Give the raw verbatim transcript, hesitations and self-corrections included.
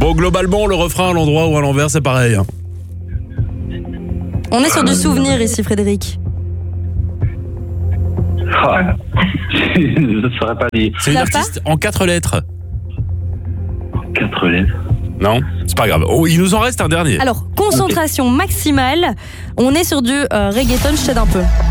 Bon, globalement, le refrain à l'endroit ou à l'envers, c'est pareil. Hein. On est sur du souvenir ici, Frédéric. Ah, je ne saurais pas dire. C'est une L'a pas artiste en quatre lettres. Quatre lettres. Non, c'est pas grave. Oh, il nous en reste un dernier. Alors, concentration maximale. On est sur du euh, reggaeton, je t'aide un peu.